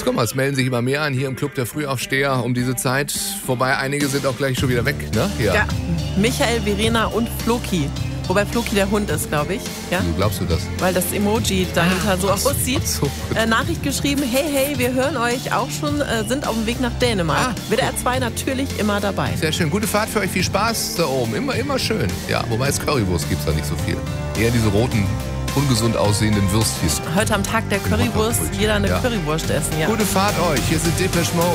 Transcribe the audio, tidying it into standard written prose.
Jetzt komm mal, es melden sich immer mehr an hier im Club der Frühaufsteher um diese Zeit. Wobei einige sind auch gleich schon wieder weg, ne? Ja, Michael, Verena und Floki. Wobei Floki der Hund ist, glaube ich. Ja? Wie glaubst du das? Weil das Emoji dahinter so aussieht. So. Nachricht geschrieben, hey, wir hören euch auch schon, sind auf dem Weg nach Dänemark. WDR 2 natürlich immer dabei. Sehr schön. Gute Fahrt für euch, viel Spaß da oben. Immer schön. Ja, wobei es Currywurst gibt es da nicht so viel. Eher diese roten, ungesund aussehenden Würstchen. Heute am Tag der Currywurst, jeder eine Currywurst essen. Ja. Gute Fahrt euch. Hier sind Depeche Mode.